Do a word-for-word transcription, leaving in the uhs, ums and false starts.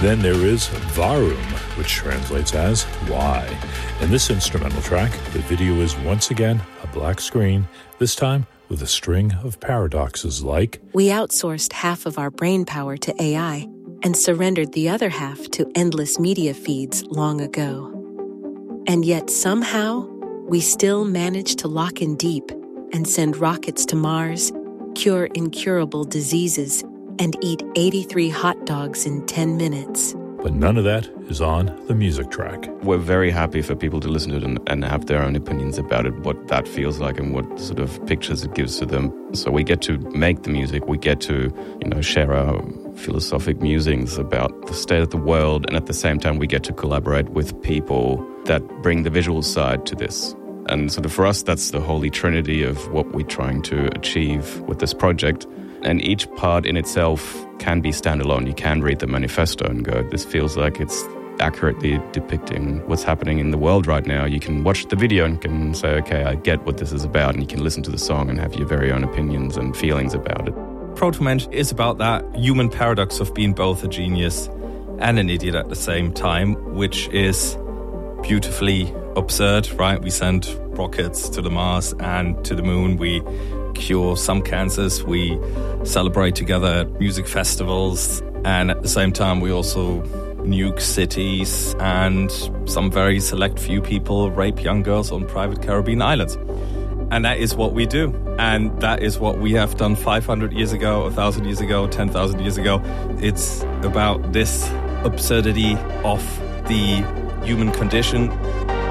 Then there is Varum, which translates as Why. In this instrumental track, the video is once again a black screen, this time with a string of paradoxes like, we outsourced half of our brain power to A I and surrendered the other half to endless media feeds long ago. And yet somehow, we still managed to lock in deep and send rockets to Mars, cure incurable diseases, and eat eighty-three hot dogs in ten minutes. But none of that is on the music track. We're very happy for people to listen to it and, and have their own opinions about it, what that feels like and what sort of pictures it gives to them. So we get to make the music, we get to, you know, share our philosophic musings about the state of the world, and at the same time we get to collaborate with people that bring the visual side to this. And sort of for us, that's the holy trinity of what we're trying to achieve with this project. And each part in itself can be standalone. You can read the manifesto and go, this feels like it's accurately depicting what's happening in the world right now. You can watch the video and can say, okay, I get what this is about. And you can listen to the song and have your very own opinions and feelings about it. Proto-Mensch is about that human paradox of being both a genius and an idiot at the same time, which is beautifully absurd, right? We send rockets to the Mars and to the moon. We cure some cancers. We celebrate together at music festivals. And at the same time, we also nuke cities, and some very select few people rape young girls on private Caribbean islands. And that is what we do. And that is what we have done five hundred years ago, one thousand years ago, ten thousand years ago. It's about this absurdity of the human condition.